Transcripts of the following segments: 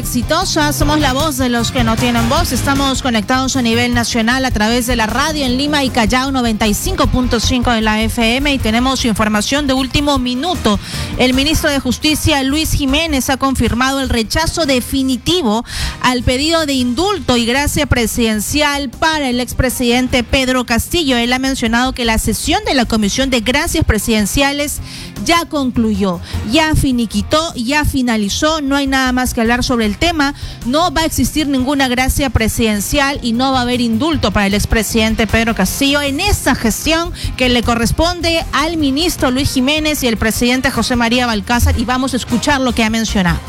exitosa. Somos la voz de los que no tienen voz. Estamos conectados a nivel nacional a través de la radio en Lima y Callao 95.5 de la FM y tenemos información de último minuto. El ministro de Justicia, Luis Jiménez, ha confirmado el rechazo definitivo al pedido de indulto y gracia presidencial para el expresidente Pedro Castillo. Él ha mencionado que la sesión de la Comisión de Gracias Presidenciales ya concluyó, ya finiquitó, ya finalizó, no hay nada más que hablar sobre el tema, no va a existir ninguna gracia presidencial y no va a haber indulto para el expresidente Pedro Castillo en esta gestión que le corresponde al ministro Luis Jiménez y el presidente José María Balcázar, y vamos a escuchar lo que ha mencionado.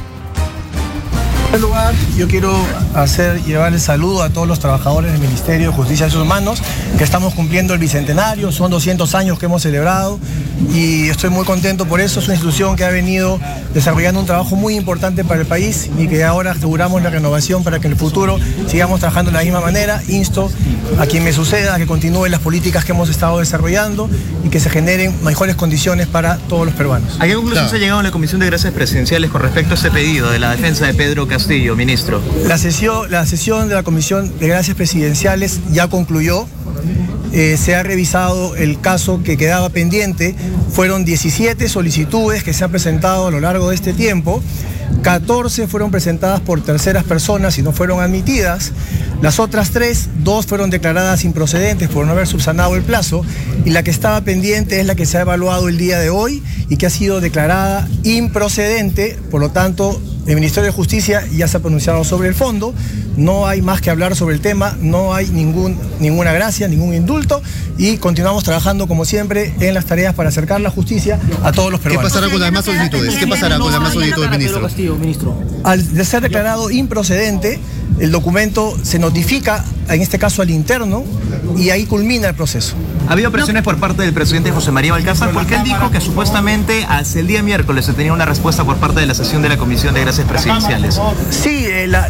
En primer lugar, yo quiero llevar el saludo a todos los trabajadores del Ministerio de Justicia y Derechos Humanos, que estamos cumpliendo el bicentenario, son 200 años que hemos celebrado y estoy muy contento por eso. Es una institución que ha venido desarrollando un trabajo muy importante para el país y que ahora aseguramos la renovación para que en el futuro sigamos trabajando de la misma manera. Insto a quien me suceda a que continúen las políticas que hemos estado desarrollando y que se generen mejores condiciones para todos los peruanos. ¿A qué conclusión se ha llegado en la Comisión de Gracias Presidenciales con respecto a este pedido de la defensa de Pedro Castillo, ministro? La sesión de la Comisión de Gracias Presidenciales ya concluyó. Se ha revisado el caso que quedaba pendiente. Fueron 17 solicitudes que se han presentado a lo largo de este tiempo. 14 fueron presentadas por terceras personas y no fueron admitidas. Las otras 2 fueron declaradas improcedentes por no haber subsanado el plazo, y la que estaba pendiente es la que se ha evaluado el día de hoy y que ha sido declarada improcedente. Por lo tanto, el Ministerio de Justicia ya se ha pronunciado sobre el fondo. No hay más que hablar sobre el tema, no hay ninguna gracia, ningún indulto, y continuamos trabajando como siempre en las tareas para acercar la justicia a todos los peruanos. ¿Qué pasará con las demás solicitudes? ¿Qué pasará con las demás solicitudes, ministro? Al ser declarado improcedente, el documento se notifica, en este caso al interno, y ahí culmina el proceso. ¿Ha habido presiones por parte del presidente José María Balcázar? Porque él dijo que supuestamente hasta el día miércoles se tenía una respuesta por parte de la sesión de la Comisión de Gracias Presidenciales. Sí,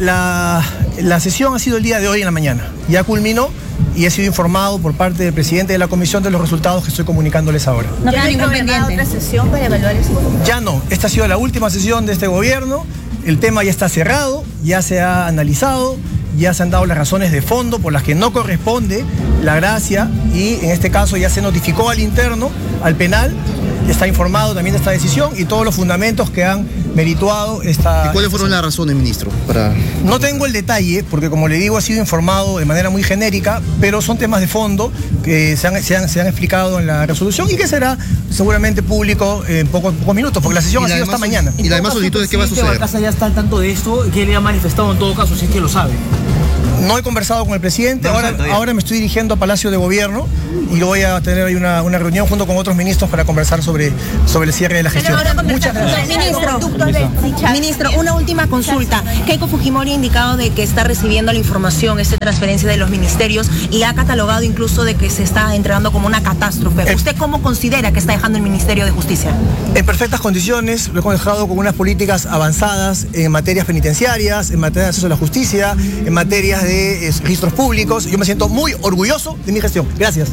la sesión ha sido el día de hoy en la mañana. Ya culminó y he sido informado por parte del presidente de la comisión de los resultados que estoy comunicándoles ahora. ¿No queda ningún pendiente? ¿Otra sesión para evaluar eso? Ya no, esta ha sido la última sesión de este gobierno. El tema ya está cerrado, ya se ha analizado, ya se han dado las razones de fondo por las que no corresponde la gracia y en este caso ya se notificó al interno, al penal, está informado también de esta decisión y todos los fundamentos que han merituado esta... ¿Y cuáles fueron las razones, ministro? No tengo el detalle, porque como le digo, ha sido informado de manera muy genérica, pero son temas de fondo que se han explicado en la resolución y que será seguramente público en pocos minutos, porque la sesión ha sido esta mañana. ¿Y las demás solicitudes qué va a suceder? Balcázar ya está al tanto de esto, que él le ha manifestado en todo caso, si es que lo sabe. No he conversado con el presidente, ahora me estoy dirigiendo a Palacio de Gobierno y voy a tener ahí una reunión junto con otros ministros para conversar sobre el cierre de la gestión. Muchas gracias. Ministro, una última consulta. Keiko Fujimori ha indicado de que está recibiendo la información, esta transferencia de los ministerios, y ha catalogado incluso de que se está entregando como una catástrofe. ¿Usted cómo considera que está dejando el Ministerio de Justicia? En perfectas condiciones, lo hemos dejado con unas políticas avanzadas en materias penitenciarias, en materia de acceso a la justicia, en materias de registros públicos. Yo me siento muy orgulloso de mi gestión. Gracias.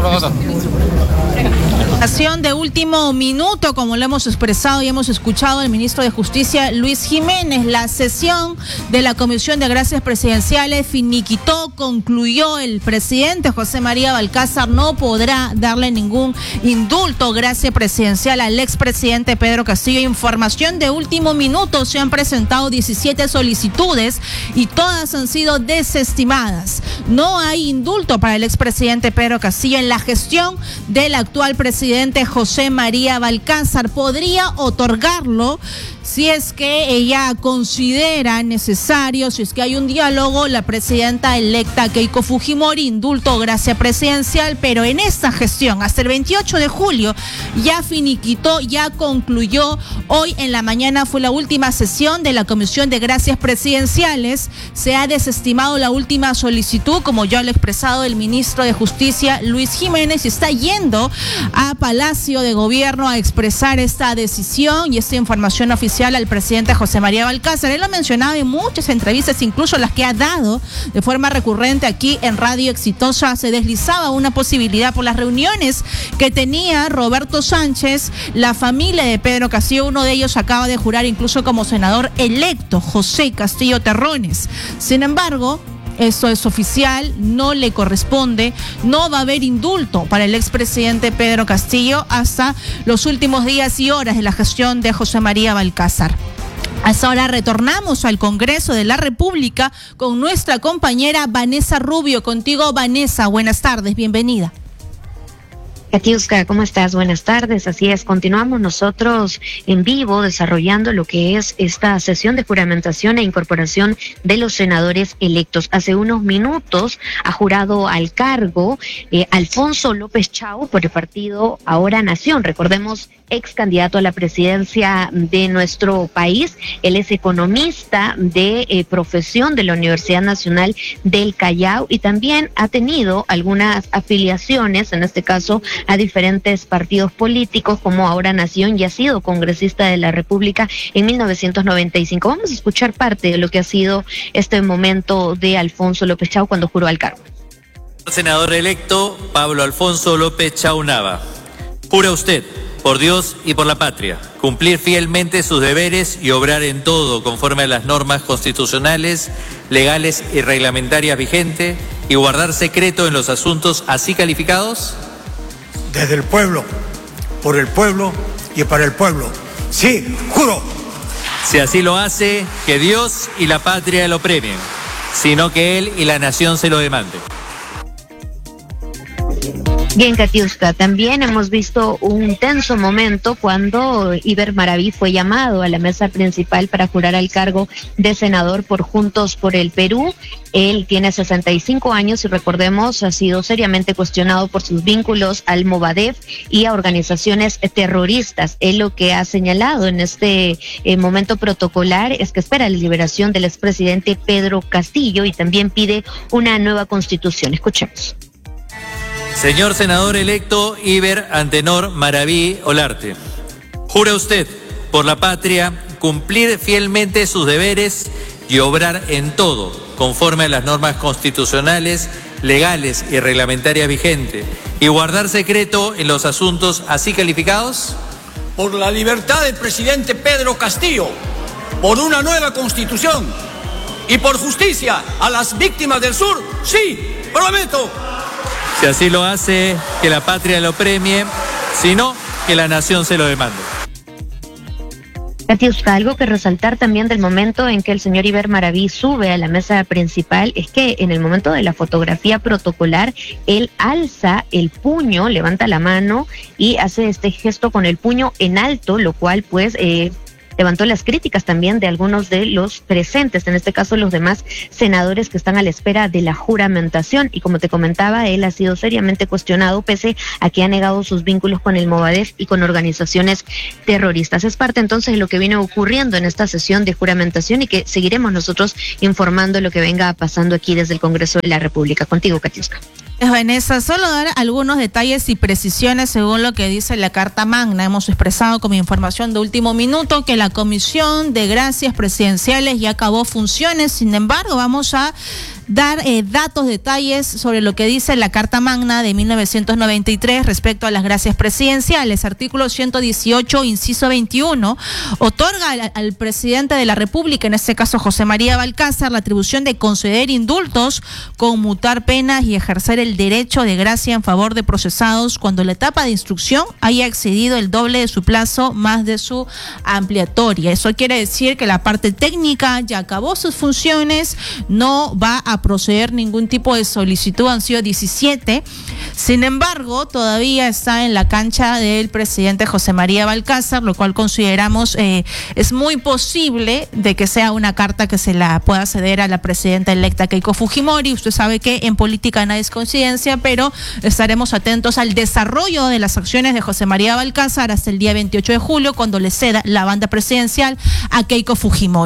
Acción de último minuto, como lo hemos expresado y hemos escuchado al ministro de Justicia, Luis Jiménez. La sesión de la Comisión de Gracias Presidenciales finiquitó, concluyó. El presidente José María Balcázar no podrá darle ningún indulto, gracia presidencial al expresidente Pedro Castillo. Información de último minuto, se han presentado 17 solicitudes y todas han sido desestimadas. No hay indulto para el expresidente Pedro Castillo en la gestión del actual presidente José María Balcázar. Podría otorgarlo si es que ella considera necesario, si es que hay un diálogo, la presidenta electa Keiko Fujimori, indulto o gracia presidencial, pero en esta gestión, hasta el 28 de julio, ya finiquitó, ya concluyó. Hoy en la mañana fue la última sesión de la Comisión de Gracias Presidenciales. Se ha desestimado la última solicitud, como ya lo ha expresado el ministro de Justicia, Luis Jiménez, y está yendo a Palacio de Gobierno a expresar esta decisión y esta información oficial presidencial al presidente José María Balcázar. Él lo ha mencionado en muchas entrevistas, incluso las que ha dado de forma recurrente aquí en Radio Exitosa. Se deslizaba una posibilidad por las reuniones que tenía Roberto Sánchez, la familia de Pedro Castillo. Uno de ellos acaba de jurar incluso como senador electo, José Castillo Terrones. Sin embargo, esto es oficial, no le corresponde, no va a haber indulto para el expresidente Pedro Castillo hasta los últimos días y horas de la gestión de José María Balcázar. Hasta ahora retornamos al Congreso de la República con nuestra compañera Vanessa Rubio. Contigo, Vanessa, buenas tardes, bienvenida. Katiuska, ¿cómo estás? Buenas tardes. Así es, continuamos nosotros en vivo desarrollando lo que es esta sesión de juramentación e incorporación de los senadores electos. Hace unos minutos ha jurado al cargo Alfonso López Chau por el partido Ahora Nación. Recordemos, ex candidato a la presidencia de nuestro país. Él es economista de profesión de la Universidad Nacional del Callao y también ha tenido algunas afiliaciones, en este caso a diferentes partidos políticos como Ahora Nación, y ha sido congresista de la República en 1995. Vamos a escuchar parte de lo que ha sido este momento de Alfonso López Chau cuando juró al cargo. Senador electo Pablo Alfonso López Chau Nava, jura usted, por Dios y por la patria, cumplir fielmente sus deberes y obrar en todo conforme a las normas constitucionales, legales y reglamentarias vigentes y guardar secreto en los asuntos así calificados? Desde el pueblo, por el pueblo y para el pueblo. Sí, juro. Si así lo hace, que Dios y la patria lo premien, sino que él y la nación se lo demanden. Bien, Katiuska, también hemos visto un tenso momento cuando Iber Maraví fue llamado a la mesa principal para jurar al cargo de senador por Juntos por el Perú. Él tiene 65 años y recordemos, ha sido seriamente cuestionado por sus vínculos al Movadef y a organizaciones terroristas. Él lo que ha señalado en este momento protocolar es que espera la liberación del expresidente Pedro Castillo y también pide una nueva constitución. Escuchemos. Señor senador electo Iber Antenor Maraví Olarte, jura usted por la patria cumplir fielmente sus deberes y obrar en todo conforme a las normas constitucionales, legales y reglamentarias vigentes y guardar secreto en los asuntos así calificados? Por la libertad del presidente Pedro Castillo, por una nueva constitución y por justicia a las víctimas del sur, sí, prometo. Si así lo hace, que la patria lo premie, sino que la nación se lo demande. Katiuska, algo que resaltar también del momento en que el señor Iber Maraví sube a la mesa principal es que en el momento de la fotografía protocolar, él alza el puño, levanta la mano y hace este gesto con el puño en alto, lo cual pues levantó las críticas también de algunos de los presentes, en este caso los demás senadores que están a la espera de la juramentación. Y como te comentaba, él ha sido seriamente cuestionado pese a que ha negado sus vínculos con el Movadef y con organizaciones terroristas. Es parte entonces de lo que viene ocurriendo en esta sesión de juramentación y que seguiremos nosotros informando lo que venga pasando aquí desde el Congreso de la República. Contigo, Katiuska. Vanessa, solo dar algunos detalles y precisiones según lo que dice la Carta Magna. Hemos expresado como información de último minuto que la Comisión de Gracias Presidenciales ya acabó funciones. Sin embargo, vamos a dar datos, detalles sobre lo que dice la Carta Magna de 1993 respecto a las gracias presidenciales. Artículo 118, inciso 21, otorga al presidente de la República, en este caso José María Balcázar, la atribución de conceder indultos, conmutar penas y ejercer el derecho de gracia en favor de procesados cuando la etapa de instrucción haya excedido el doble de su plazo más de su ampliatoria. Eso quiere decir que la parte técnica ya acabó sus funciones, no va a proceder ningún tipo de solicitud, han sido 17. Sin embargo, todavía está en la cancha del presidente José María Balcázar, lo cual consideramos es muy posible de que sea una carta que se la pueda ceder a la presidenta electa Keiko Fujimori. Usted sabe que en política nada es coincidencia, pero estaremos atentos al desarrollo de las acciones de José María Balcázar hasta el día 28 de julio, cuando le ceda la banda presidencial a Keiko Fujimori.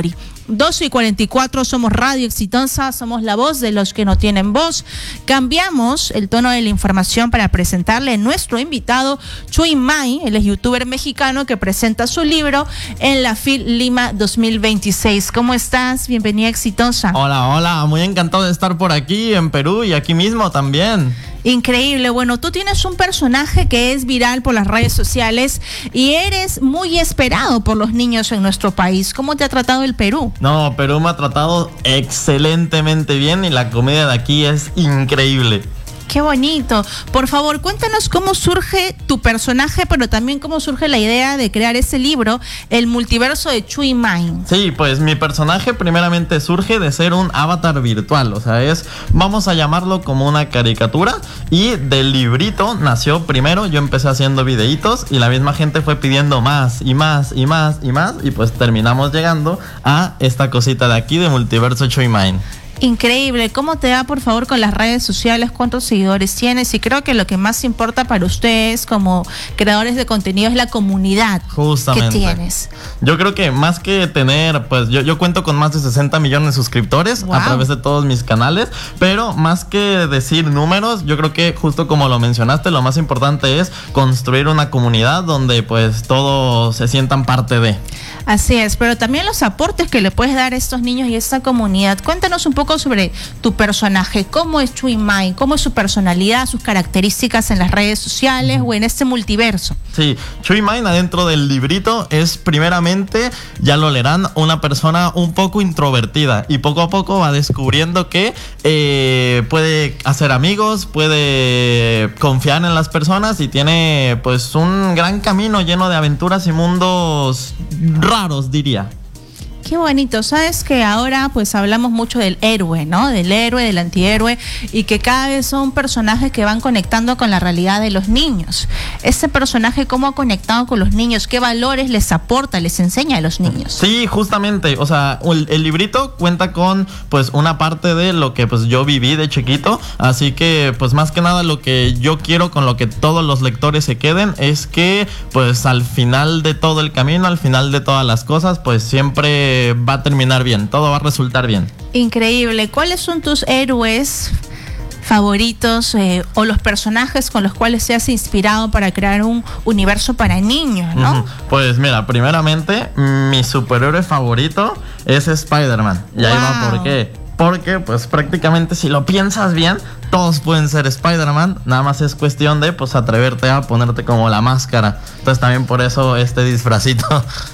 12:44, somos Radio Exitosa, somos la voz de los que no tienen voz. Cambiamos el tono de la información para presentarle a nuestro invitado, Chuy May. Él es youtuber mexicano que presenta su libro en la FIL Lima 2026. ¿Cómo estás? Bienvenida a Exitosa. Hola, muy encantado de estar por aquí en Perú y aquí mismo también. Increíble. Bueno, tú tienes un personaje que es viral por las redes sociales y eres muy esperado por los niños en nuestro país. ¿Cómo te ha tratado el Perú? No, Perú me ha tratado excelentemente bien y la comida de aquí es increíble. Qué bonito. Por favor, cuéntanos cómo surge tu personaje, pero también cómo surge la idea de crear ese libro, El multiverso de Chuy May. Sí, pues mi personaje primeramente surge de ser un avatar virtual, o sea, vamos a llamarlo como una caricatura, y del librito nació primero, yo empecé haciendo videitos y la misma gente fue pidiendo más y más y más y más, y pues terminamos llegando a esta cosita de aquí de Multiverso Chuy May. Increíble. ¿Cómo te va, por favor, con las redes sociales? ¿Cuántos seguidores tienes? Y creo que lo que más importa para ustedes como creadores de contenido es la comunidad justamente que tienes. Yo creo que más que tener, pues yo cuento con más de 60 millones de suscriptores a través de todos mis canales, pero más que decir números, yo creo que justo como lo mencionaste, lo más importante es construir una comunidad donde pues todos se sientan parte de. Así es, pero también los aportes que le puedes dar a estos niños y a esta comunidad. Cuéntanos un poco sobre tu personaje. ¿Cómo es Chuy May? ¿Cómo es su personalidad, sus características en las redes sociales o en este multiverso? Sí, Chuy May adentro del librito es primeramente, ya lo leerán, una persona un poco introvertida y poco a poco va descubriendo que puede hacer amigos, puede confiar en las personas y tiene pues un gran camino lleno de aventuras y mundos raros, diría. Qué bonito. Sabes que ahora pues hablamos mucho del héroe, ¿no? Del héroe, del antihéroe, y que cada vez son personajes que van conectando con la realidad de los niños. Ese personaje, ¿cómo ha conectado con los niños? ¿Qué valores les aporta, les enseña a los niños? Sí, justamente, o sea, el librito cuenta con pues una parte de lo que pues yo viví de chiquito, así que pues más que nada lo que yo quiero con lo que todos los lectores se queden es que pues al final de todo el camino, al final de todas las cosas, pues siempre va a terminar bien, todo va a resultar bien. Increíble. ¿Cuáles son tus héroes favoritos o los personajes con los cuales te has inspirado para crear un universo para niños, ¿no? Pues mira, primeramente mi superhéroe favorito es Spider-Man. Y ahí va por qué. Porque pues prácticamente si lo piensas bien, todos pueden ser Spider-Man, nada más es cuestión de pues atreverte a ponerte como la máscara. Entonces también por eso este disfrazito.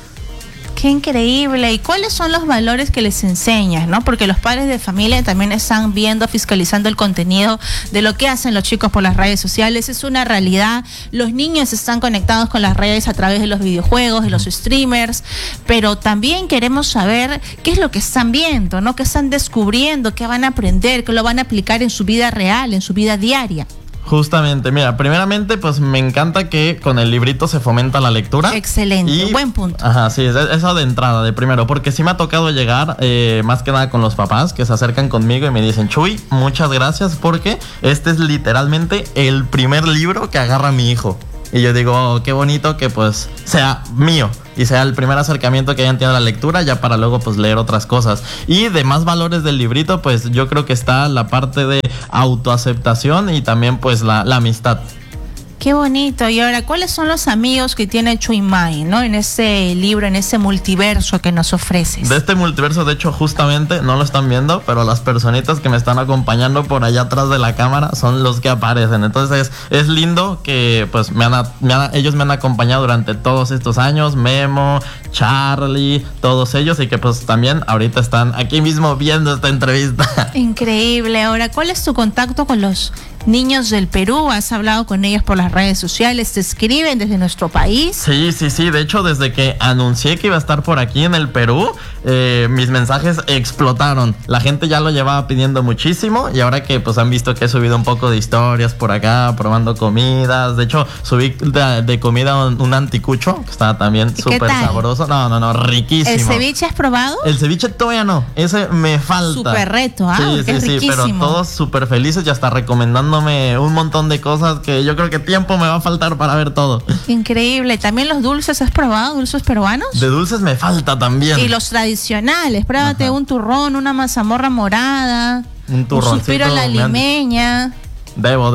Qué increíble. ¿Y cuáles son los valores que les enseñas, no? Porque los padres de familia también están viendo, fiscalizando el contenido de lo que hacen los chicos por las redes sociales. Es una realidad. Los niños están conectados con las redes a través de los videojuegos, de los streamers, pero también queremos saber qué es lo que están viendo, ¿no? Qué están descubriendo, qué van a aprender, qué lo van a aplicar en su vida real, en su vida diaria. Justamente, mira, primeramente pues me encanta que con el librito se fomenta la lectura. Excelente, buen punto. Ajá, sí, eso de entrada, de primero, porque sí me ha tocado llegar más que nada con los papás que se acercan conmigo y me dicen, Chuy, muchas gracias porque este es literalmente el primer libro que agarra mi hijo. Y yo digo, oh, qué bonito que pues sea mío y sea el primer acercamiento que hayan tenido a la lectura, ya para luego pues leer otras cosas. Y de más valores del librito, pues yo creo que está la parte de autoaceptación y también pues la amistad. Qué bonito. Y ahora, ¿cuáles son los amigos que tiene Chuy May, ¿no? En ese libro, en ese multiverso que nos ofreces? De este multiverso, de hecho, justamente, no lo están viendo, pero las personitas que me están acompañando por allá atrás de la cámara son los que aparecen. Entonces, es lindo que, pues, ellos me han acompañado durante todos estos años. Memo, Charlie, todos ellos, y que, pues, también ahorita están aquí mismo viendo esta entrevista. Increíble. Ahora, ¿cuál es tu contacto con los niños del Perú? ¿Has hablado con ellos por las redes sociales? ¿Te escriben desde nuestro país? Sí. De hecho, desde que anuncié que iba a estar por aquí en el Perú, mis mensajes explotaron. La gente ya lo llevaba pidiendo muchísimo y ahora que pues han visto que he subido un poco de historias por acá, probando comidas. De hecho, subí de comida un anticucho, que estaba también súper sabroso. No, riquísimo. ¿El ceviche has probado? El ceviche todavía no, ese me falta. Súper reto, Sí, es riquísimo. pero todos súper felices y hasta recomendando enseñándome un montón de cosas que yo creo que tiempo me va a faltar para ver todo. Increíble. ¿También los dulces has probado? ¿Dulces peruanos? De dulces me falta también. Y los tradicionales. Pruébate un turrón, una mazamorra morada, un suspiro a la limeña. Debo.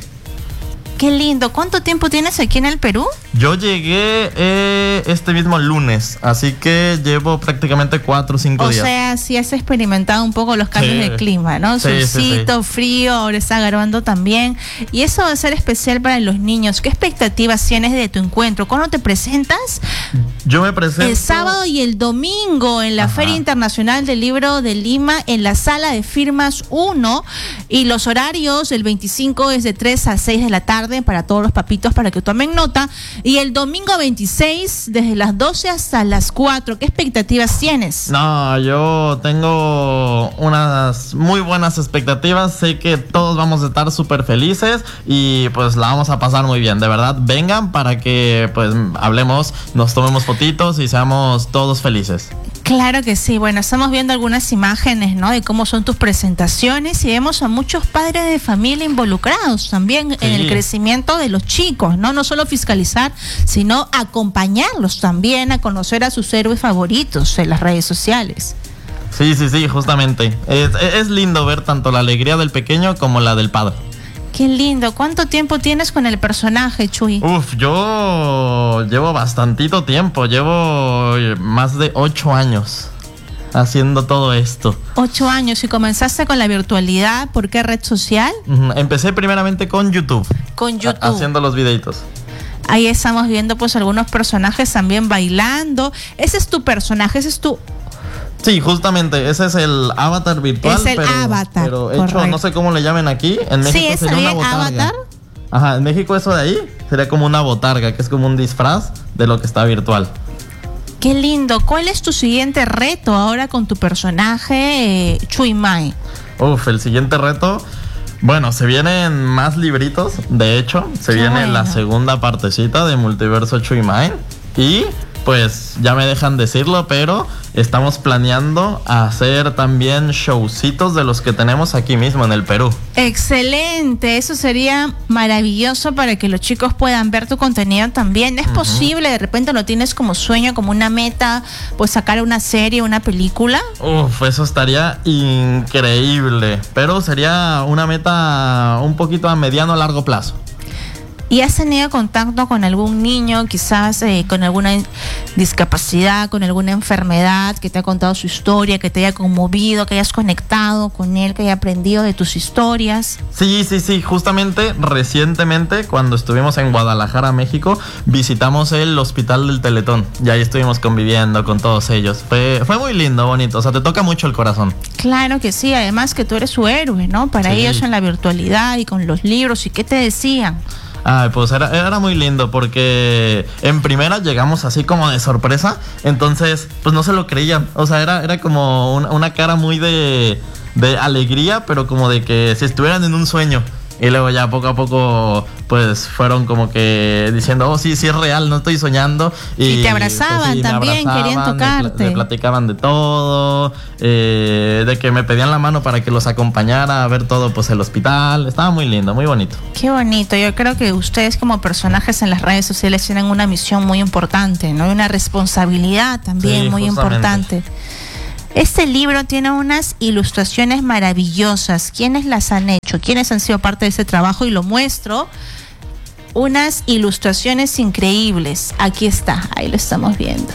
Qué lindo. ¿Cuánto tiempo tienes aquí en el Perú? Yo llegué este mismo lunes, así que llevo prácticamente 4 o 5 días. O sea, sí has experimentado un poco los cambios de clima, ¿no? Solcito, frío, ahora está grabando también. Y eso va a ser especial para los niños. ¿Qué expectativas tienes de tu encuentro? ¿Cuándo te presentas? Yo me presento el sábado y el domingo en la Feria Internacional del Libro de Lima, en la Sala de Firmas 1. Y los horarios, el 25 es de 3 a 6 de la tarde para todos los papitos, para que tomen nota. Y el domingo 26, desde las 12 hasta las 4. ¿Qué expectativas tienes? No, yo tengo unas muy buenas expectativas. Sé que todos vamos a estar súper felices y pues la vamos a pasar muy bien. De verdad, vengan para que pues hablemos, nos tomemos fotitos y seamos todos felices. Claro que sí. Bueno, estamos viendo algunas imágenes, ¿no? De cómo son tus presentaciones y vemos a muchos padres de familia involucrados también en el crecimiento de los chicos, ¿no? No solo fiscalizar, sino acompañarlos también a conocer a sus héroes favoritos en las redes sociales. Sí, justamente. Es lindo ver tanto la alegría del pequeño como la del padre. Qué lindo. ¿Cuánto tiempo tienes con el personaje, Chuy? Yo llevo bastantito tiempo. Llevo más de 8 años haciendo todo esto. 8 años. ¿Y comenzaste con la virtualidad? ¿Por qué red social? Empecé primeramente con YouTube. Con YouTube. Haciendo los videitos. Ahí estamos viendo pues algunos personajes también bailando. Ese es tu personaje, ese es tu... Sí, justamente, ese es el avatar virtual. Es el avatar, pero hecho, correcto. No sé cómo le llamen aquí. En México sería una botarga. ¿Avatar? Ajá, en México eso de ahí sería como una botarga, que es como un disfraz de lo que está virtual. Qué lindo. ¿Cuál es tu siguiente reto ahora con tu personaje Chuy Mai? El siguiente reto... Bueno, se vienen más libritos. De hecho, se viene la segunda partecita de Multiverso Chuy Mai. Y... pues ya me dejan decirlo, pero estamos planeando hacer también showcitos de los que tenemos aquí mismo en el Perú. Excelente, eso sería maravilloso para que los chicos puedan ver tu contenido también. ¿Es posible, de repente lo tienes como sueño, como una meta, pues sacar una serie, una película? Eso estaría increíble, pero sería una meta un poquito a mediano o largo plazo. ¿Y has tenido contacto con algún niño, quizás con alguna discapacidad, con alguna enfermedad, que te ha contado su historia, que te haya conmovido, que hayas conectado con él, que haya aprendido de tus historias? Sí. Justamente recientemente, cuando estuvimos en Guadalajara, México, visitamos el Hospital del Teletón. Y ahí estuvimos conviviendo con todos ellos. Fue muy lindo, bonito. O sea, te toca mucho el corazón. Claro que sí. Además que tú eres su héroe, ¿no? Para ellos en la virtualidad y con los libros. ¿Y qué te decían? Pues era muy lindo porque en primera llegamos así como de sorpresa, entonces pues no se lo creían, o sea, era como una cara muy de alegría, pero como de que si estuvieran en un sueño. Y luego ya poco a poco pues fueron como que diciendo, sí es real, no estoy soñando. Y te abrazaban, pues, también, querían tocarte. Me platicaban de todo, de que me pedían la mano para que los acompañara a ver todo pues el hospital. Estaba muy lindo, muy bonito. Qué bonito. Yo creo que ustedes como personajes en las redes sociales tienen una misión muy importante, ¿no? Y una responsabilidad también muy importante. Este libro tiene unas ilustraciones maravillosas. ¿Quiénes las han hecho? ¿Quiénes han sido parte de ese trabajo? Y lo muestro. Unas ilustraciones increíbles. Aquí está, ahí lo estamos viendo.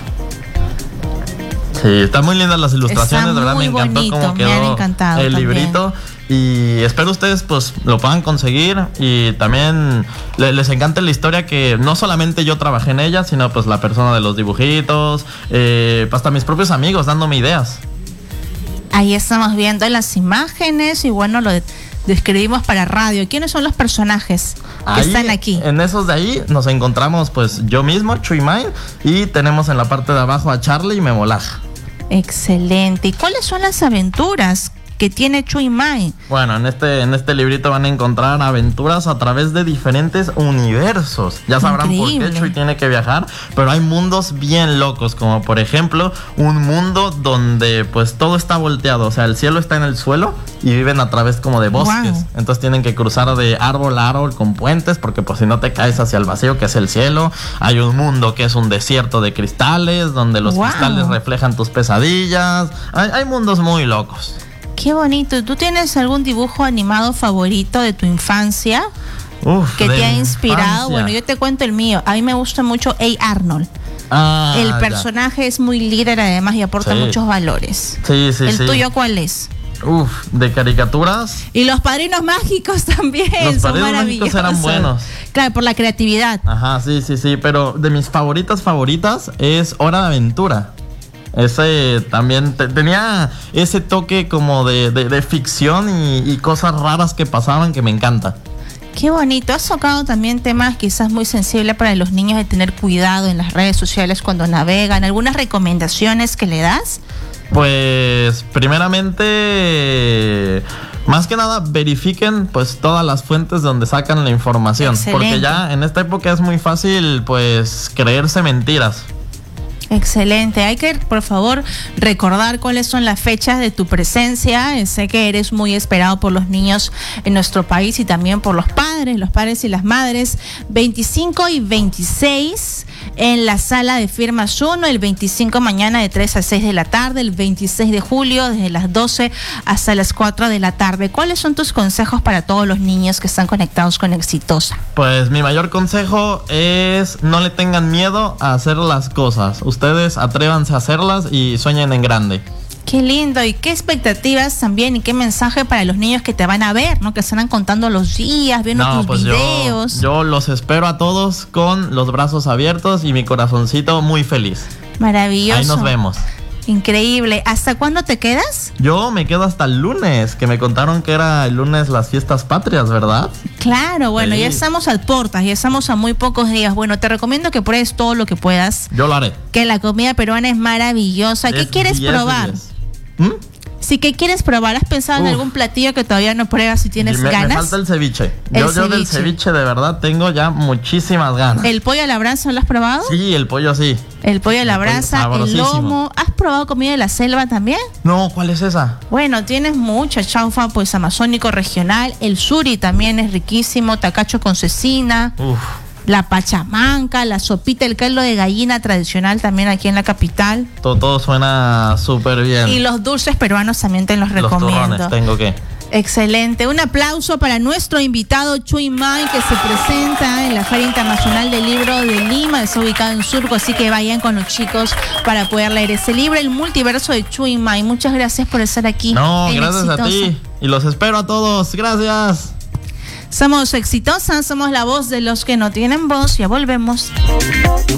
Sí, están muy lindas las ilustraciones, de verdad me encantó bonito, cómo quedó me han encantado el también. librito. Y espero ustedes pues lo puedan conseguir y también les encante la historia, que no solamente yo trabajé en ella, sino pues la persona de los dibujitos, hasta mis propios amigos dándome ideas. Ahí estamos viendo las imágenes y bueno, lo describimos para radio. ¿Quiénes son los personajes que están aquí? En esos de ahí nos encontramos pues yo mismo, Chuy Mai, y tenemos en la parte de abajo a Charlie y Memolaj. Excelente. ¿Y cuáles son las aventuras que tiene Chuy Mai. Bueno, en este librito van a encontrar aventuras a través de diferentes universos. Ya sabrán Increíble. por qué Chuy tiene que viajar, pero hay mundos bien locos, como por ejemplo un mundo donde pues todo está volteado, o sea, el cielo está en el suelo y viven a través como de bosques. Wow. Entonces tienen que cruzar de árbol a árbol con puentes, porque pues si no te caes hacia el vacío que es el cielo. Hay un mundo que es un desierto de cristales, donde los Wow. cristales reflejan tus pesadillas. Hay mundos muy locos. Qué bonito. ¿Tú tienes algún dibujo animado favorito de tu infancia Uf, que de te ha inspirado? infancia. Bueno, yo te cuento el mío. A mí me gusta mucho Arnold. El Ya. personaje es muy líder además y aporta Sí. muchos valores. Sí, sí, ¿El sí. tuyo cuál es? Uf, de caricaturas. Y los Padrinos Mágicos también Los son Padrinos maravillosos. Mágicos eran buenos. Claro, por la creatividad. Ajá, sí, sí, sí. Pero de mis favoritas es Hora de Aventura. Ese también tenía ese toque como de ficción y cosas raras que pasaban que me encanta. Qué bonito. Has tocado también temas quizás muy sensibles para los niños de tener cuidado en las redes sociales cuando navegan. ¿Algunas recomendaciones que le das? Pues primeramente, más que nada verifiquen pues todas las fuentes donde sacan la información. Excelente. Porque ya en esta época es muy fácil pues creerse mentiras. Excelente. Hay que, por favor, recordar cuáles son las fechas de tu presencia. Sé que eres muy esperado por los niños en nuestro país y también por los padres y las madres. 25 y 26 en la sala de firmas 1, el 25 mañana de 3 a 6 de la tarde, el 26 de julio desde las 12 hasta las 4 de la tarde. ¿Cuáles son tus consejos para todos los niños que están conectados con Exitosa? Pues mi mayor consejo es no le tengan miedo a hacer las cosas. Ustedes atrévanse a hacerlas y sueñen en grande. Qué lindo. ¿Y qué expectativas también y qué mensaje para los niños que te van a ver, ¿no? Que estarán contando los días, viendo tus pues videos. yo los espero a todos con los brazos abiertos y mi corazoncito muy feliz. Maravilloso. Ahí nos vemos. Increíble. ¿Hasta cuándo te quedas? Yo me quedo hasta el lunes, que me contaron que era el lunes las fiestas patrias, ¿verdad? Claro, bueno, Sí. ya estamos a puertas, ya estamos a muy pocos días. Bueno, te recomiendo que pruebes todo lo que puedas, Yo lo haré. que la comida peruana es maravillosa. ¿Qué 10 quieres 10 de probar? 10. ¿Mm? Sí, ¿qué quieres probar? ¿Has pensado en Uf. algún platillo que todavía no pruebas y tienes Me ganas? falta el ceviche. El Yo del ceviche. ceviche de verdad tengo ya muchísimas ganas. ¿El pollo a la brasa lo has probado? Sí, el pollo sí. El pollo a la pollo brasa, el sabrosísimo. lomo. ¿Has probado comida de la selva también? No, ¿cuál es esa? Bueno, tienes mucha chaufa, pues amazónico regional. El suri también es riquísimo, tacacho con cecina. Uf. La pachamanca, la sopita, el caldo de gallina tradicional también aquí en la capital. Todo suena súper bien. Y los dulces peruanos también te los Los recomiendo. turrones, tengo que. Excelente. Un aplauso para nuestro invitado Chuy Mai, que se presenta en la Feria Internacional del Libro de Lima. Está ubicado en Surco, así que vayan con los chicos para poder leer ese libro, El Multiverso de Chuy Mai. Muchas gracias por estar aquí. No, en gracias Exitosa. a ti. Y los espero a todos. Gracias. Somos Exitosas, somos la voz de los que no tienen voz. Ya volvemos.